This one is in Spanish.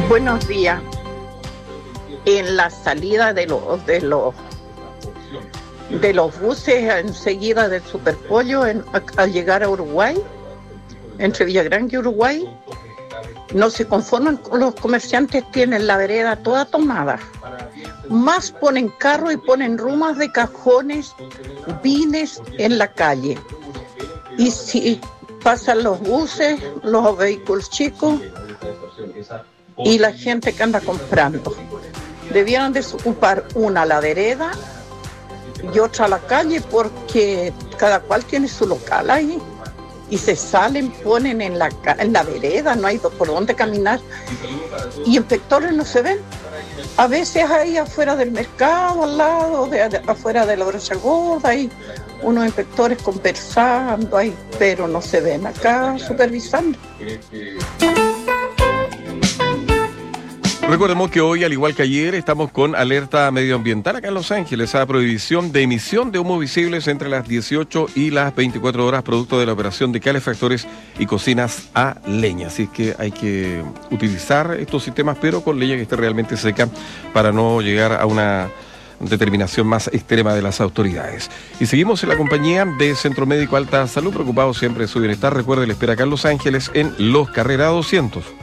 Buenos días. En la salida de los buses enseguida del Superpollo al llegar a Uruguay, entre Villagrán y Uruguay, no se conforman con los comerciantes, tienen la vereda toda tomada. Más ponen carro y ponen rumas de cajones, vines en la calle. Y si pasan los buses, los vehículos chicos y la gente que anda comprando, debieran desocupar una la vereda y otra la calle, porque cada cual tiene su local ahí y se salen, ponen en la vereda, no hay por dónde caminar y inspectores no se ven. A veces ahí afuera del mercado, al lado, afuera de la Brocha Gorda, hay unos inspectores conversando ahí, pero no se ven acá supervisando. Recordemos que hoy, al igual que ayer, estamos con alerta medioambiental acá en Los Ángeles, a prohibición de emisión de humo visibles entre las 18 y las 24 horas, producto de la operación de calefactores y cocinas a leña. Así es que hay que utilizar estos sistemas, pero con leña que esté realmente seca, para no llegar a una determinación más extrema de las autoridades. Y seguimos en la compañía de Centro Médico Alta Salud, preocupados siempre de su bienestar. Recuerde, le espera acá en Los Ángeles en Los Carrera 200.